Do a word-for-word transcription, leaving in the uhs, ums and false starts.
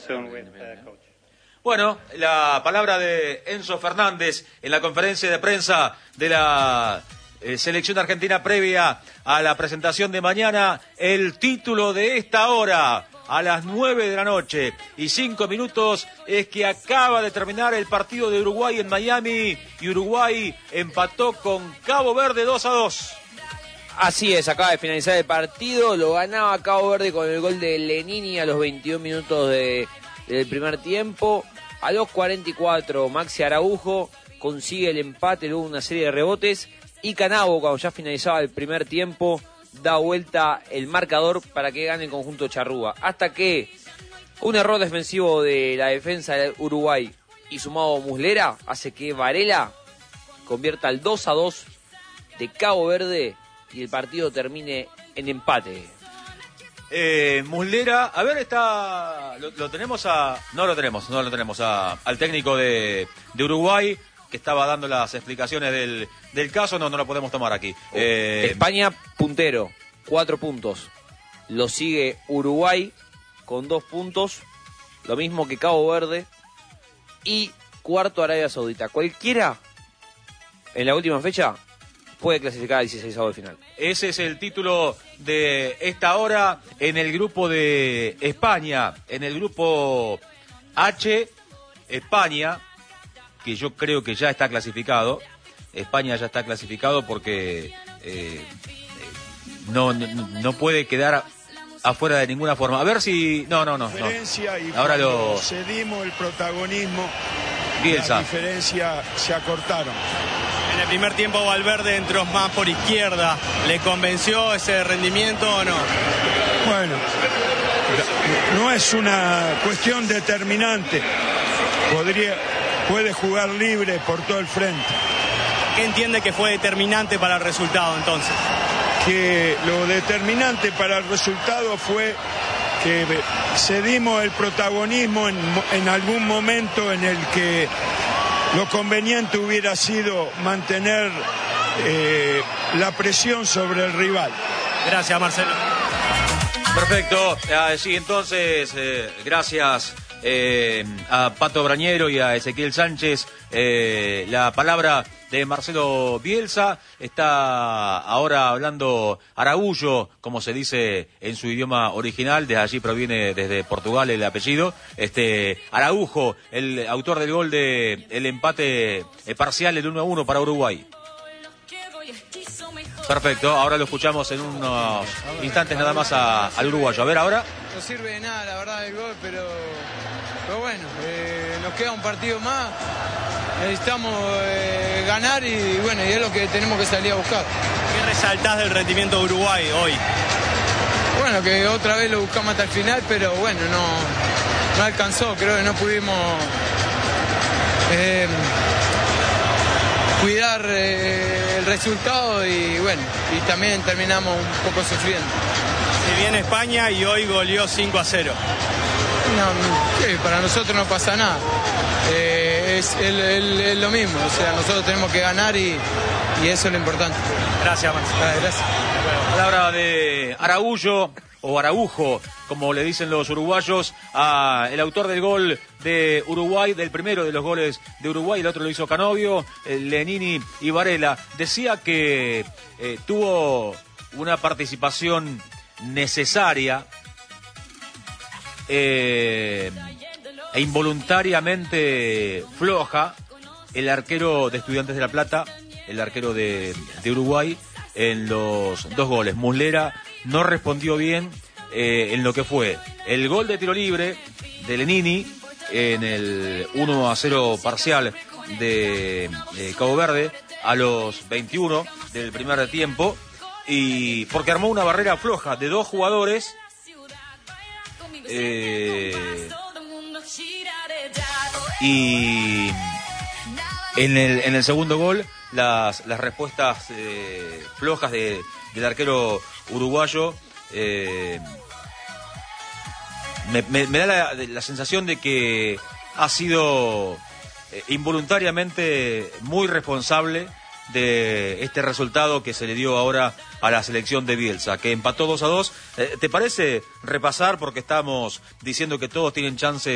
soon with uh, coach. Bueno, la palabra de Enzo Fernández en la conferencia de prensa de la eh, selección argentina previa a la presentación de mañana. El título de esta hora, a las nueve de la noche y cinco minutos, es que acaba de terminar el partido de Uruguay en Miami y Uruguay empató con Cabo Verde dos a dos. Así es, acaba de finalizar el partido, lo ganaba Cabo Verde con el gol de Lenini a los veintidós minutos de, del primer tiempo. A los cuarenta y cuatro, Maxi Araujo consigue el empate, luego una serie de rebotes. Y Canavo, cuando ya finalizaba el primer tiempo, da vuelta el marcador para que gane el conjunto charrúa. Hasta que un error defensivo de la defensa de Uruguay y sumado Muslera hace que Varela convierta el dos a dos de Cabo Verde y el partido termine en empate. Eh, Muslera, a ver, está, lo, lo tenemos a, no lo tenemos, no lo tenemos a, al técnico de, de Uruguay, que estaba dando las explicaciones del, del caso, no, no lo podemos tomar aquí. Eh, España puntero, cuatro puntos, lo sigue Uruguay con dos puntos, lo mismo que Cabo Verde, y cuarto Arabia Saudita. Cualquiera en la última fecha puede clasificar al dieciséis de final. Ese es el título de esta hora en el grupo de España. En el grupo H, España, que yo creo que ya está clasificado. España ya está clasificado porque eh, no, no, no puede quedar afuera de ninguna forma. A ver si... No, no, no. no. Ahora lo... cedimos el protagonismo, Bielsa. La diferencia se acortaron. En el primer tiempo Valverde entró más por izquierda. ¿Le convenció ese rendimiento o no? Bueno, no es una cuestión determinante. Podría, puede jugar libre por todo el frente. ¿Qué entiende que fue determinante para el resultado entonces? Que lo determinante para el resultado fue que cedimos el protagonismo en, en algún momento en el que lo conveniente hubiera sido mantener eh, la presión sobre el rival. Gracias, Marcelo. Perfecto. Ah, sí, entonces, eh, gracias eh, a Pato Brañero y a Ezequiel Sánchez. Eh, la palabra de Marcelo Bielsa. Está ahora hablando Araújo, como se dice en su idioma original, desde allí proviene desde Portugal el apellido. Este Araujo, el autor del gol de el empate eh, parcial, el uno a uno para Uruguay. Perfecto, ahora lo escuchamos en unos instantes nada más a, al uruguayo. A ver ahora. No sirve de nada la verdad el gol, pero, pero bueno, eh, nos queda un partido más. Necesitamos eh, ganar y bueno, y es lo que tenemos que salir a buscar. ¿Qué resaltás del rendimiento de Uruguay hoy? Bueno, que otra vez lo buscamos hasta el final, pero bueno, no, no alcanzó, creo que no pudimos eh, cuidar eh, el resultado y bueno, y también terminamos un poco sufriendo. Si viene España y hoy goleó cinco a cero. No, sí, para nosotros no pasa nada. Eh, es, el, el, es lo mismo, o sea, nosotros tenemos que ganar y, y eso es lo importante. Gracias, Marcelo. Ah, gracias. Palabra de Araújo, o Araujo, como le dicen los uruguayos, a el autor del gol de Uruguay, del primero de los goles de Uruguay, el otro lo hizo Canovio, Lenini y Varela. Decía que eh, tuvo una participación necesaria eh, e involuntariamente floja el arquero de Estudiantes de La Plata, el arquero de, de Uruguay, en los dos goles. Muslera no respondió bien eh, en lo que fue el gol de tiro libre de Lenini en el uno a cero parcial de eh, Cabo Verde a los veintiuno del primer tiempo, y porque armó una barrera floja de dos jugadores eh, y en el, en el segundo gol las, las respuestas eh, flojas de, del arquero uruguayo eh, me, me, me da la, la sensación de que ha sido eh, involuntariamente muy responsable de este resultado que se le dio ahora a la selección de Bielsa, que empató dos a dos. Eh, ¿Te parece repasar, porque estamos diciendo que todos tienen chance